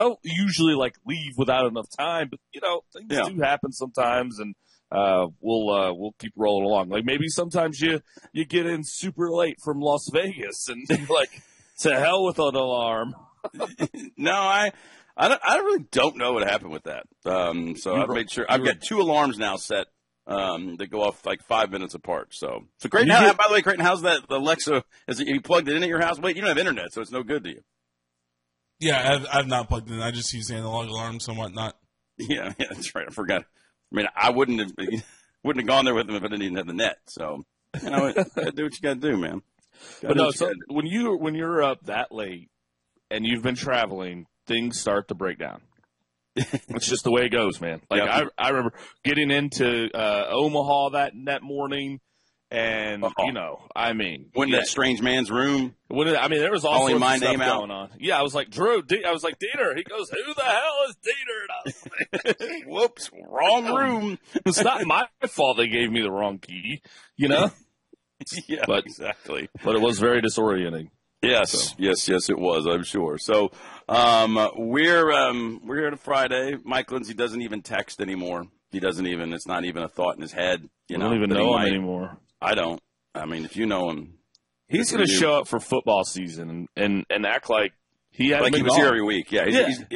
don't usually like leave without enough time, but things do happen sometimes, and we'll keep rolling along. Like maybe sometimes you get in super late from Las Vegas, and you're like, to hell with an alarm. No, I really don't know what happened with that. So I've made sure I've got 2 alarms now set that go off like 5 minutes apart. So Creighton, by the way, Creighton, how's that Alexa? You plugged it in at your house? Wait, you don't have internet, so it's no good to you. Yeah, I've not plugged it in. I just use analog alarms and whatnot. Yeah, that's right. I forgot. I mean, I wouldn't have gone there with them if I didn't even have the net. So do what you got to do, man. But no, so when you're up that late and you've been traveling, things start to break down. It's just the way it goes, man. Like I remember getting into Omaha that morning, and went in that strange man's room. There was all sorts of stuff going on. Yeah, I was like, Drew. I was like, Dieter. He goes, who the hell is Dieter? And I was like, whoops, wrong room. It's not my fault they gave me the wrong key, Yeah, but exactly. But it was very disorienting. Yes, it was, I'm sure. So we're here to Friday. Mike Lindsay doesn't even text anymore. It's not even a thought in his head. I don't even know him anymore. I don't. I mean, if you know him. He's going to show up for football season and act like he was here every week. Yeah,